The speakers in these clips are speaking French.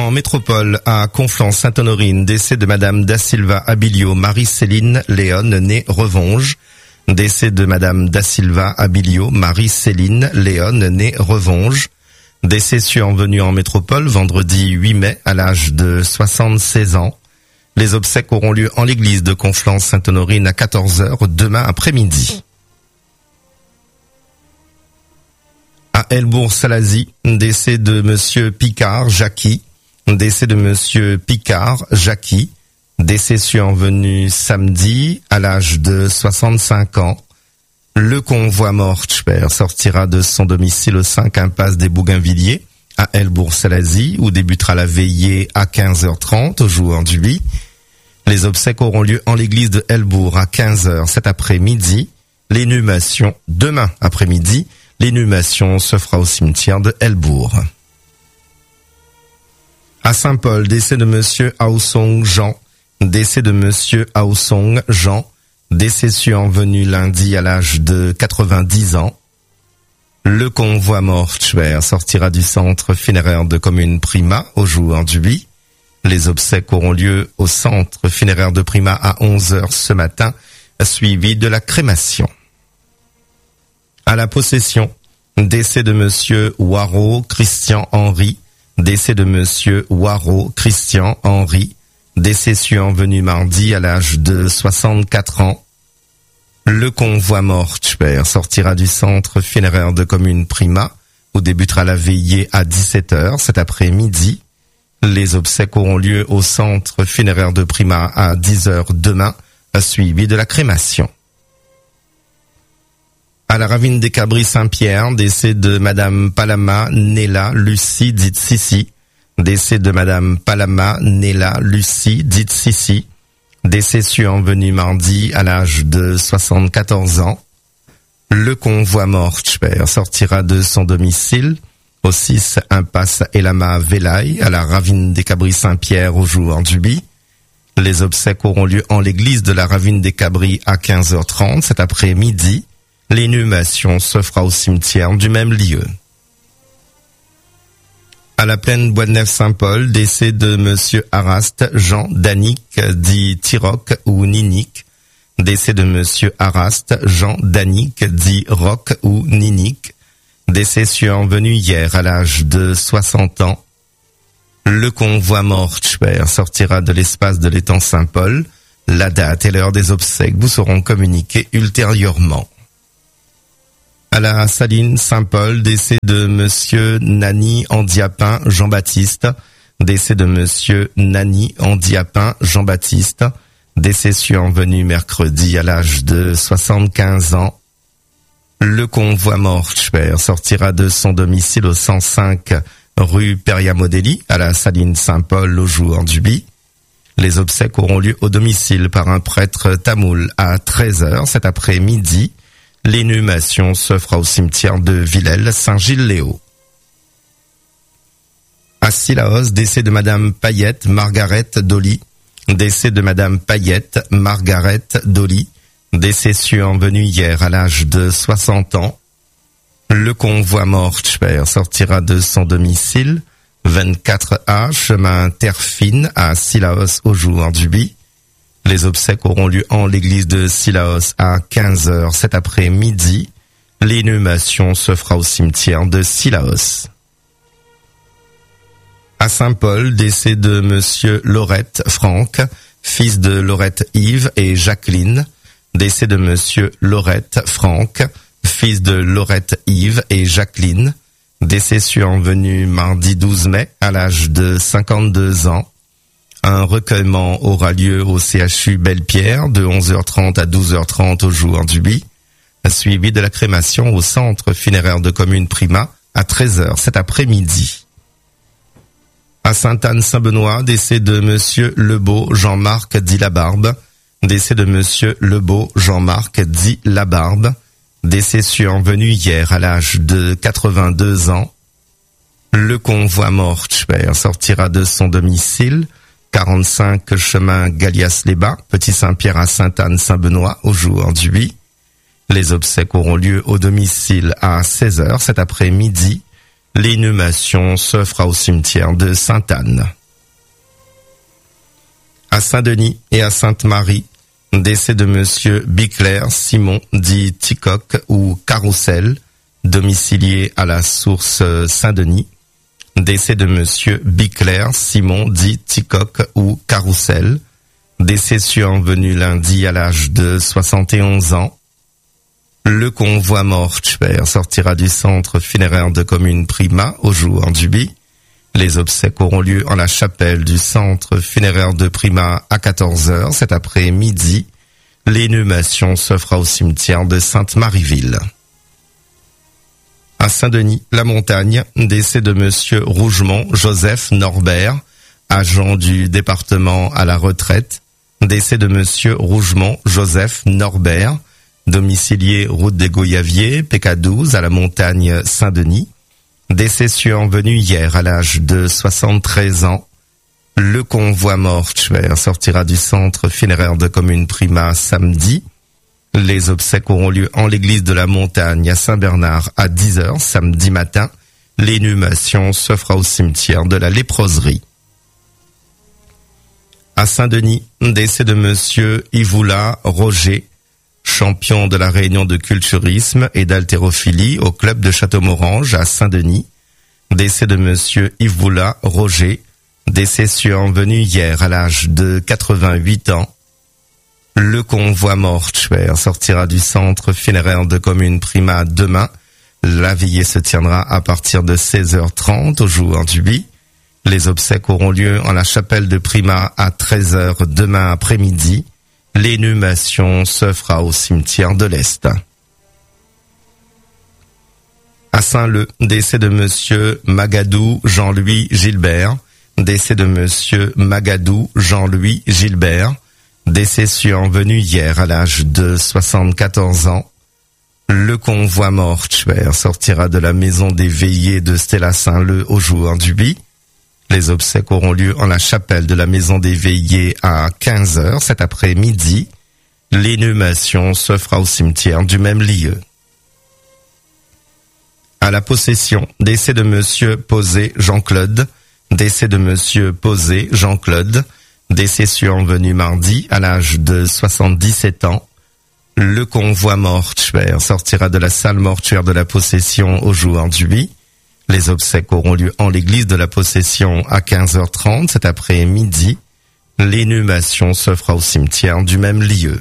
En métropole, à Conflans-Sainte-Honorine, décès de Madame Da Silva Abilio Marie-Céline Léone, née Revonge. Décès de Madame Da Silva Abilio Marie-Céline Léone, née Revonge. Décès survenu en métropole vendredi 8 mai à l'âge de 76 ans. Les obsèques auront lieu en l'église de Conflans-Sainte-Honorine à 14h demain après-midi. À Helbourg-Salazie, décès de Monsieur Picard Jackie. Décès de Monsieur Picard Jackie. Décès survenu samedi à l'âge de 65 ans. Le convoi mortuaire sortira de son domicile au 5 impasse des Bougainvilliers à Helbourg-Salazie où débutera la veillée à 15h30 au jour du 8. Les obsèques auront lieu en l'église de Helbourg à 15h cet après-midi. L'inhumation demain après-midi. L'inhumation se fera au cimetière de Helbourg. À Saint-Paul, décès de Monsieur Aosong Jean. Décès de Monsieur Aosong Jean. Décès survenu lundi à l'âge de 90 ans. Le convoi mortuaire sortira du centre funéraire de commune Prima au jour du 8. Les obsèques auront lieu au centre funéraire de Prima à 11h ce matin, suivi de la crémation. À la Possession, décès de Monsieur Waro Christian Henry. Décès de Monsieur Waro Christian Henry. Décès survenu mardi à l'âge de 64 ans. Le convoi mortuaire sortira du centre funéraire de commune Prima, où débutera la veillée à 17h cet après-midi. Les obsèques auront lieu au centre funéraire de Prima à 10h demain, suivi de la crémation. À la ravine des Cabris Saint-Pierre, décès de Madame Palama Nella Lucie dite Sissi. Décès de Madame Palama Nella Lucie dite Sissi. Décès survenu mardi à l'âge de 74 ans. Le convoi mortuaire sortira de son domicile au 6 impasse Elama Velaille à la ravine des Cabris Saint-Pierre au jour du 8. Les obsèques auront lieu en l'église de la ravine des Cabris à 15h30 cet après-midi. L'inhumation se fera au cimetière du même lieu. À la plaine Bois-de-Nef-Saint-Paul, décès de Monsieur Arast Jean Danic dit Tiroc ou Ninic. Décès de Monsieur Arast Jean Danic dit Roc ou Ninic. Décès survenu hier à l'âge de 60 ans. Le convoi mortuaire sortira de l'espace de l'étang Saint-Paul. La date et l'heure des obsèques vous seront communiquées ultérieurement. À la Saline Saint-Paul, décès de Monsieur Nani Andiapin Jean-Baptiste. Décès de Monsieur Nani Andiapin Jean-Baptiste. Décès survenu mercredi à l'âge de 75 ans. Le convoi mortuaire sortira de son domicile au 105 rue Periamodelli à la Saline Saint-Paul au jour du 8. Les obsèques auront lieu au domicile par un prêtre tamoul à 13h cet après-midi. L'inhumation se fera au cimetière de Villèle Saint-Gilles-Léo. À Sillaos, décès de Madame Payette Margaret Dolly. Décès de Madame Payette Margaret Dolly. Décès survenu hier à l'âge de 60 ans. Le convoi mortuaire sortira de son domicile 24A chemin Terre-Fine à Sillaos au jour du 8. Les obsèques auront lieu en l'église de Sillaos à 15h cet après-midi. L'inhumation se fera au cimetière de Sillaos. À Saint-Paul, décès de Monsieur Laurette Franck, fils de Laurette Yves et Jacqueline. Décès de Monsieur Laurette Franck, fils de Laurette Yves et Jacqueline. Décès survenu mardi 12 mai à l'âge de 52 ans. Un recueillement aura lieu au CHU Belle-Pierre de 11h30 à 12h30 au jour du 8, suivi de la crémation au centre funéraire de commune Prima à 13h cet après-midi. À Sainte-Anne-Saint-Benoît, décès de Monsieur Lebeau Jean-Marc dit Labarbe. Décès de Monsieur Lebeau Jean-Marc dit Labarbe. Décès survenu hier à l'âge de 82 ans. Le convoi mortuaire sortira de son domicile 45 chemin Galias-les-Bas, Petit-Saint-Pierre à Sainte-Anne-Saint-Benoît au jour du 8. Les obsèques auront lieu au domicile à 16h cet après-midi. L'inhumation se fera au cimetière de Sainte-Anne. À Saint-Denis et à Sainte-Marie, décès de monsieur Biclair Simon dit Ticoc ou Carrousel, domicilié à la source Saint-Denis. Décès de monsieur Biclair Simon dit Ticoc ou Carrousel, décès survenu lundi à l'âge de 71 ans. Le convoi mortuaire sortira du centre funéraire de commune Prima au jour du Bi. Les obsèques auront lieu en la chapelle du centre funéraire de Prima à 14h cet après-midi. L'inhumation se fera au cimetière de Sainte-Marieville. À Saint-Denis, la Montagne, décès de monsieur Rougemont Joseph Norbert, agent du département à la retraite. Décès de monsieur Rougemont Joseph Norbert, domicilié route des Goyaviers, PK12 à la Montagne Saint-Denis. Décès survenu hier à l'âge de 73 ans. Le convoi mortuaire sortira du centre funéraire de commune Prima samedi. Les obsèques auront lieu en l'église de la Montagne à Saint-Bernard à 10h samedi matin. L'inhumation se fera au cimetière de la Léproserie. À Saint-Denis, décès de monsieur Ivoula Roger, champion de la réunion de culturisme et d'haltérophilie au club de Châteaumorange à Saint-Denis. Décès de monsieur Ivoula Roger, décès survenu hier à l'âge de 88 ans. Le convoi mortuaire sortira du centre funéraire de commune Prima demain. La veillée se tiendra à partir de 16h30 au jour du Bi. Les obsèques auront lieu en la chapelle de Prima à 13h demain après-midi. L'inhumation se fera au cimetière de l'Est. À Saint-Leu, décès de monsieur Magadou Jean-Louis Gilbert. Décès de monsieur Magadou Jean-Louis Gilbert. Décès survenu hier à l'âge de 74 ans. Le convoi mortuaire sortira de la maison des veillées de Stella Saint-Leu au jour du Bi. Les obsèques auront lieu en la chapelle de la maison des veillées à 15h cet après-midi. L'inhumation se fera au cimetière du même lieu. À la Possession, décès de monsieur Posé Jean-Claude. Décès de monsieur Posé Jean-Claude. Décès survenu mardi à l'âge de 77 ans. Le convoi mortuaire sortira de la salle mortuaire de la Possession au jour du Bi. Les obsèques auront lieu en l'église de la Possession à 15h30 cet après-midi. L'inhumation se fera au cimetière du même lieu.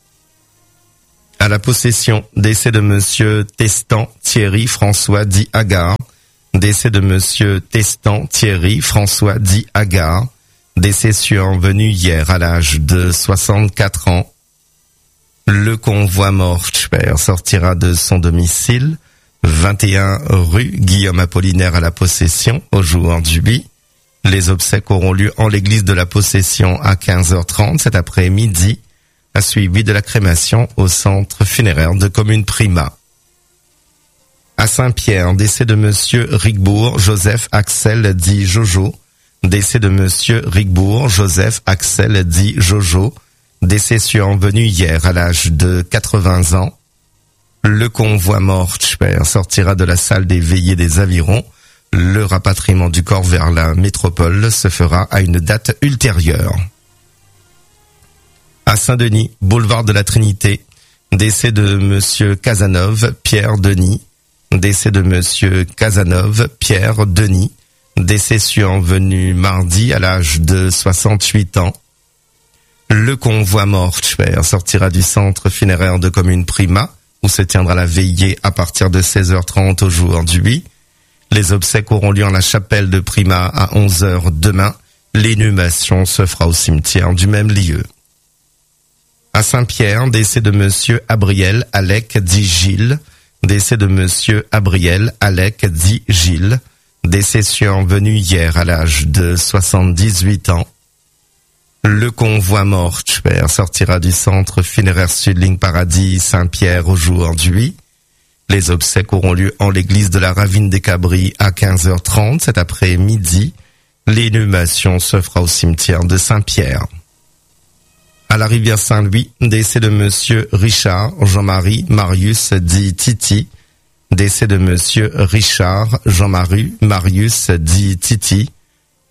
À la Possession, décès de monsieur Testan Thierry François dit Agar. Décès de monsieur Testan Thierry François dit Agar. Décès survenu hier à l'âge de 64 ans. Le convoi mortuaire sortira de son domicile 21 rue Guillaume Apollinaire à la Possession au jour du Bi. Les obsèques auront lieu en l'église de la Possession à 15h30 cet après-midi, suivi de la crémation au centre funéraire de commune Prima. À Saint-Pierre, décès de monsieur Rigbourg Joseph Axel dit Jojo. Décès de monsieur Rigbourg Joseph Axel dit Jojo. Décès survenu hier à l'âge de 80 ans. Le convoi mortuaire sortira de la salle des veillées des Avirons. Le rapatriement du corps vers la métropole se fera à une date ultérieure. À Saint-Denis, boulevard de la Trinité, décès de monsieur Casanov Pierre Denis. Décès de monsieur Casanov Pierre Denis. Décès survenu mardi à l'âge de 68 ans. Le convoi mortuaire sortira du centre funéraire de commune Prima, où se tiendra la veillée à partir de 16h30 au jour du Bi. Les obsèques auront lieu en la chapelle de Prima à 11h demain. L'inhumation se fera au cimetière du même lieu. À Saint-Pierre, décès de monsieur Abriel Alec dit Gilles. Décès de monsieur Abriel Alec dit Gilles. Décès survenu hier à l'âge de 78 ans. Le convoi mortuaire sortira du centre funéraire Sud-Ligne Paradis Saint-Pierre au jour du Bi. Les obsèques auront lieu en l'église de la Ravine des Cabris à 15h30 cet après-midi. L'inhumation se fera au cimetière de Saint-Pierre. À la rivière Saint-Louis, décès de monsieur Richard Jean-Marie Marius dit Titi. Décès de monsieur Richard Jean-Marie Marius dit Titi.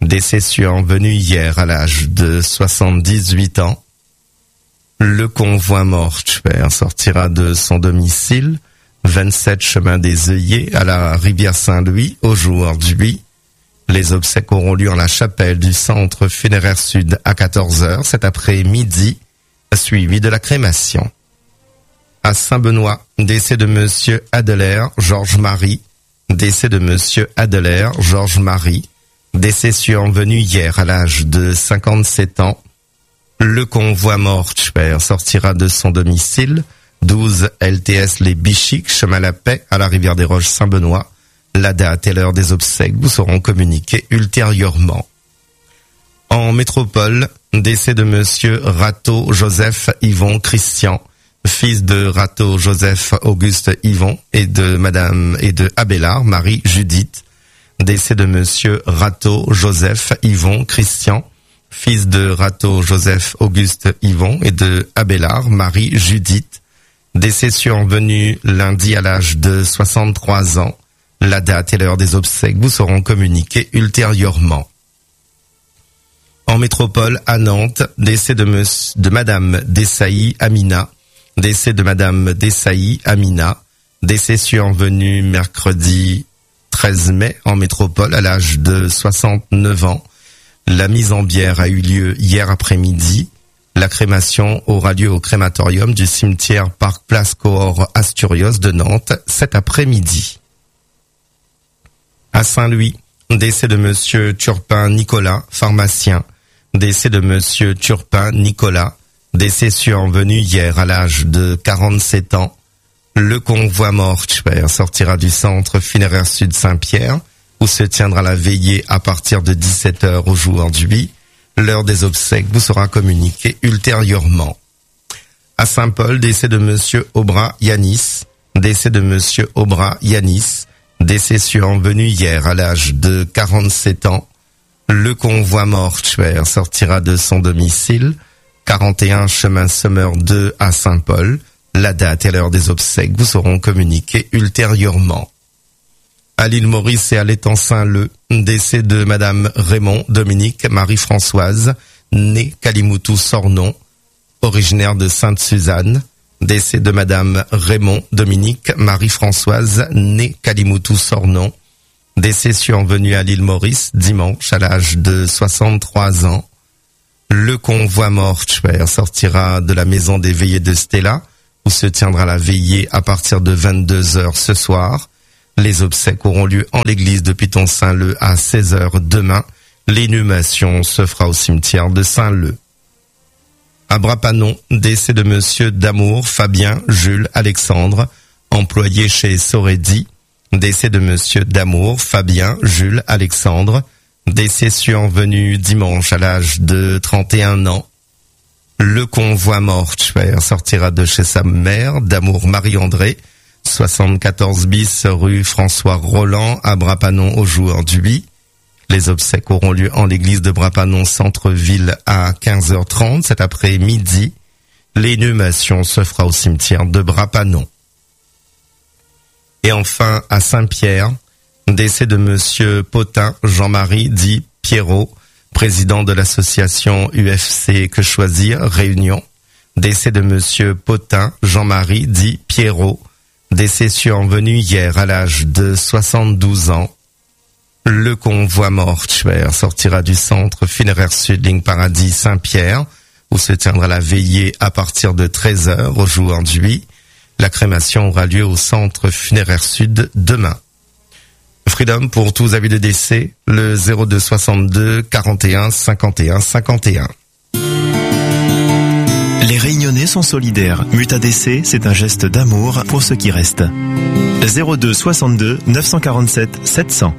décès survenu hier à l'âge de 78 ans. Le convoi mortuaire sortira de son domicile, 27 chemin des œillets à la rivière Saint-Louis, aujourd'hui. Les obsèques auront lieu en la chapelle du centre funéraire sud à 14h cet après-midi, suivi de la crémation. À Saint-Benoît, décès de monsieur Adelaire Georges-Marie, décès de monsieur Adelaire Georges-Marie, décès survenu hier à l'âge de 57 ans. Le convoi mortuaire sortira de son domicile, 12 LTS Les Bichiques, chemin La Paix, à la rivière des Roches Saint-Benoît. La date et l'heure des obsèques vous seront communiquées ultérieurement. En métropole, décès de monsieur Rateau Joseph Yvon Christian, fils de Rateau Joseph Auguste Yvon et de madame et de Abélard Marie Judith. Décès de monsieur Rateau Joseph Yvon Christian, fils de Rateau Joseph Auguste Yvon et de Abélard Marie Judith. Décès survenu lundi à l'âge de 63 ans. La date et l'heure des obsèques vous seront communiquées ultérieurement. En métropole, à Nantes, décès de madame Dessailly Amina, décès de madame Dessailly Amina, décès survenu mercredi 13 mai en métropole à l'âge de 69 ans. La mise en bière a eu lieu hier après-midi. La crémation aura lieu au crématorium du cimetière Parc Place Cohors Asturios de Nantes cet après-midi. À Saint-Louis, décès de monsieur Turpin Nicolas, pharmacien. Décès de monsieur Turpin Nicolas, décès survenu hier à l'âge de 47 ans. Le convoi mortuaire sortira du centre funéraire sud Saint-Pierre, où se tiendra la veillée à partir de 17h aujourd'hui. L'heure des obsèques vous sera communiquée ultérieurement. À Saint-Paul, décès de monsieur Aubra Yanis, décès de monsieur Aubra Yanis, décès survenu hier à l'âge de 47 ans. Le convoi mortuaire sortira de son domicile, 41 chemin Sommer 2 à Saint-Paul. La date et l'heure des obsèques vous seront communiquées ultérieurement. À l'île Maurice et à l'étang Saint-Leu, décès de madame Raymond Dominique Marie-Françoise, née Kalimoutou Sornon, originaire de Sainte-Suzanne. Décès de madame Raymond Dominique Marie-Françoise, née Kalimoutou Sornon. Décès survenu à l'île Maurice dimanche à l'âge de 63 ans. Le convoi mortuaire sortira de la maison des veillées de Stella, où se tiendra la veillée à partir de 22h ce soir. Les obsèques auront lieu en l'église de Piton-Saint-Leu à 16h demain. L'inhumation se fera au cimetière de Saint-Leu. À Brapanon, décès de monsieur Damour Fabien Jules Alexandre, employé chez Soredi. Décès de monsieur Damour Fabien Jules Alexandre, décès survenu dimanche à l'âge de 31 ans. Le convoi mortuaire sortira de chez sa mère, Damour Marie-André, 74 bis rue François Roland à Brapanon aujourd'hui. Les obsèques auront lieu en l'église de Brapanon centre-ville à 15h30 cet après-midi. L'inhumation se fera au cimetière de Brapanon. Et enfin, à Saint-Pierre, décès de monsieur Potin Jean-Marie dit Pierrot, président de l'association UFC Que Choisir Réunion. Décès de monsieur Potin Jean-Marie dit Pierrot, décès survenu hier à l'âge de 72 ans. Le convoi mortuaire sortira du centre funéraire Sud Ligne Paradis Saint-Pierre, où se tiendra la veillée à partir de 13h aujourd'hui. La crémation aura lieu au centre funéraire Sud demain. Freedom pour tous avis de décès, le 02 62 41 51 51. Les Réunionnais sont solidaires. Mutadc, c'est un geste d'amour pour ceux qui restent. 02 62 947 700.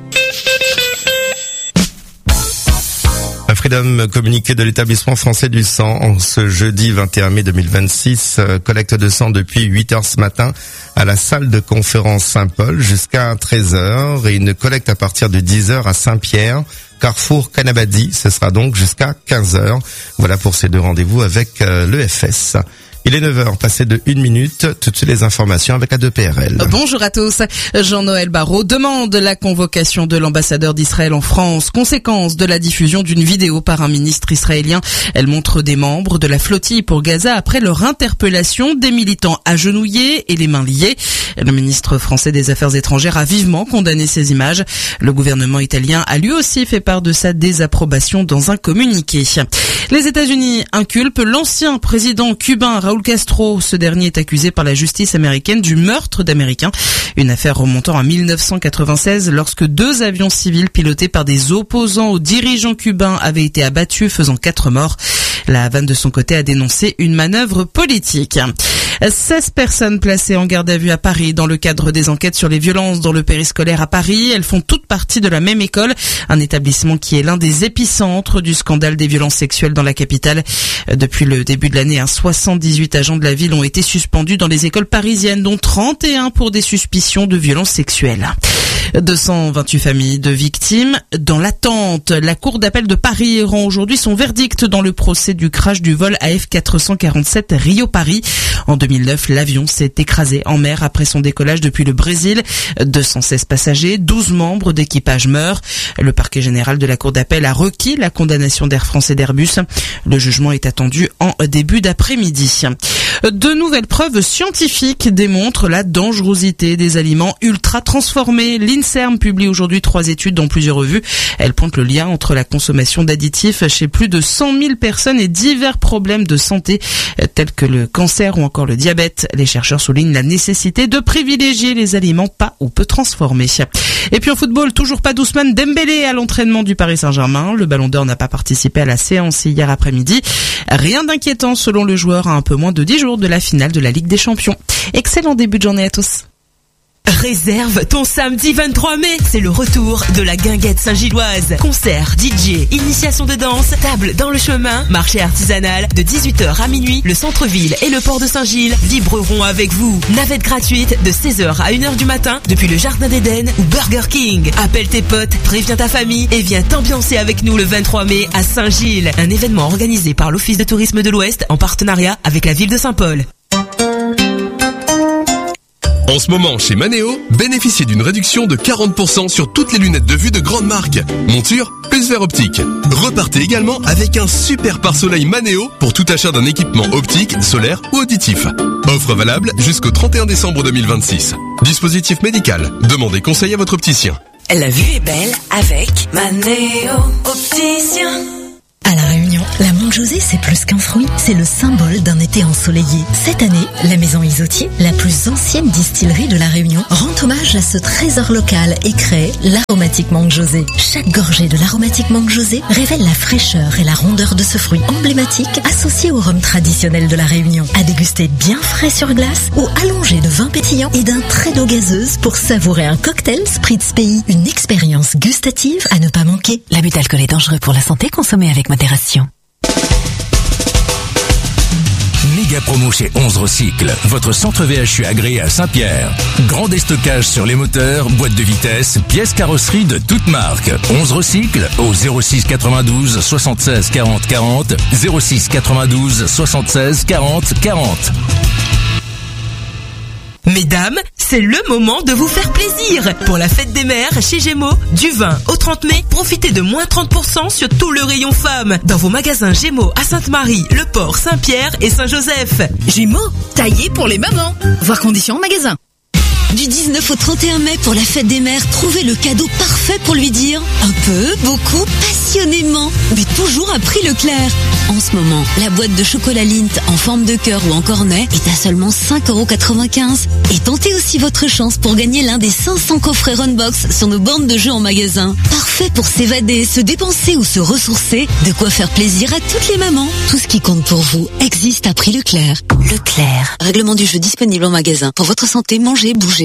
Freedom, communiqué de l'établissement français du sang en ce jeudi 21 mai 2026, collecte de sang depuis 8h ce matin à la salle de conférence Saint-Paul jusqu'à 13h et une collecte à partir de 10h à Saint-Pierre, Carrefour Canabadi, ce sera donc jusqu'à 15h. Voilà pour ces deux rendez-vous avec l'EFS. Il est 9h, passé de 1 minute. Tout de suite les informations avec A2PRL. Bonjour à tous. Jean-Noël Barrot demande la convocation de l'ambassadeur d'Israël en France. Conséquence de la diffusion d'une vidéo par un ministre israélien. Elle montre des membres de la flottille pour Gaza après leur interpellation, des militants agenouillés et les mains liées. Le ministre français des Affaires étrangères a vivement condamné ces images. Le gouvernement italien a lui aussi fait part de sa désapprobation dans un communiqué. Les États-Unis inculpent l'ancien président cubain Raúl Castro. Ce dernier est accusé par la justice américaine du meurtre d'Américains. Une affaire remontant à 1996 lorsque 2 avions civils pilotés par des opposants aux dirigeants cubains avaient été abattus, faisant 4 morts. La Havane de son côté a dénoncé une manœuvre politique. 16 personnes placées en garde à vue à Paris dans le cadre des enquêtes sur les violences dans le périscolaire à Paris. Elles font toutes partie de la même école, un établissement qui est l'un des épicentres du scandale des violences sexuelles dans la capitale. Depuis le début de l'année, 78 agents de la ville ont été suspendus dans les écoles parisiennes, dont 31 pour des suspicions de violences sexuelles. 228 familles de victimes dans l'attente. La Cour d'appel de Paris rend aujourd'hui son verdict dans le procès du crash du vol AF447 Rio-Paris. En 2009, l'avion s'est écrasé en mer après son décollage depuis le Brésil. 216 passagers, 12 membres d'équipage meurent. Le parquet général de la Cour d'appel a requis la condamnation d'Air France et d'Airbus. Le jugement est attendu en début d'après-midi. De nouvelles preuves scientifiques démontrent la dangerosité des aliments ultra transformés. L'INSERM publie aujourd'hui 3 études dans plusieurs revues. Elles pointent le lien entre la consommation d'additifs chez plus de 100 000 personnes et divers problèmes de santé tels que le cancer ou encore le diabète. Les chercheurs soulignent la nécessité de privilégier les aliments pas ou peu transformés. Et puis en football, toujours pas d'Ousmane Dembélé à l'entraînement du Paris Saint-Germain. Le Ballon d'Or n'a pas participé à la séance hier après-midi. Rien d'inquiétant selon le joueur à un peu moins de 10 jours de la finale de la Ligue des Champions. Excellent début de journée à tous. Réserve ton samedi 23 mai, c'est le retour de la guinguette saint-gilloise. Concert, DJ, initiation de danse, table dans le chemin, marché artisanal de 18h à minuit. Le centre-ville et le port de Saint-Gilles vibreront avec vous. Navette gratuite de 16h à 1h du matin depuis le Jardin d'Éden ou Burger King. Appelle tes potes, préviens ta famille et viens t'ambiancer avec nous le 23 mai à Saint-Gilles. Un événement organisé par l'Office de tourisme de l'Ouest en partenariat avec la ville de Saint-Paul. En ce moment, chez Manéo, bénéficiez d'une réduction de 40% sur toutes les lunettes de vue de grande marque. Monture, plus verre optique. Repartez également avec un super pare-soleil Manéo pour tout achat d'un équipement optique, solaire ou auditif. Offre valable jusqu'au 31 décembre 2026. Dispositif médical. Demandez conseil à votre opticien. La vue est belle avec Manéo Opticien. À La Réunion, la Monte José, c'est plus qu'un fruit, c'est le symbole d'un été ensoleillé. Cette année, la maison Isotier, la plus ancienne distillerie de La Réunion, rend hommage à ce trésor local et crée l'aromatique Monte José. Chaque gorgée de l'aromatique Monte José révèle la fraîcheur et la rondeur de ce fruit emblématique associé au rhum traditionnel de La Réunion. À déguster bien frais sur glace ou allongé de vin pétillant et d'un trait d'eau gazeuse pour savourer un cocktail Spritz Pays. Une expérience gustative à ne pas manquer. L'abus d'alcool est dangereux pour la santé, consommé avec modération. Méga promo chez 11 Recycle, votre centre VHU agréé à Saint-Pierre. Grand déstockage sur les moteurs, boîtes de vitesse, pièces carrosserie de toutes marques. 11 Recycle au 06 92 76 40 40, 06 92 76 40 40. Mesdames, c'est le moment de vous faire plaisir. Pour la fête des mères chez Gémeaux, du 20 au 30 mai, profitez de moins 30% sur tout le rayon femmes. Dans vos magasins Gémeaux à Sainte-Marie, Le Port, Saint-Pierre et Saint-Joseph. Gémeaux, taillé pour les mamans. Voir conditions en magasin. Du 19 au 31 mai pour la fête des mères, trouvez le cadeau parfait pour lui dire un peu, beaucoup, passionnément, mais toujours à prix Leclerc. En ce moment, la boîte de chocolat Lindt en forme de cœur ou en cornet est à seulement 5,95 €. Et tentez aussi votre chance pour gagner l'un des 500 coffrets Runbox sur nos bornes de jeux en magasin. Parfait pour s'évader, se dépenser ou se ressourcer, de quoi faire plaisir à toutes les mamans. Tout ce qui compte pour vous existe à prix Leclerc. Leclerc. Règlement du jeu disponible en magasin. Pour votre santé, mangez, bougez.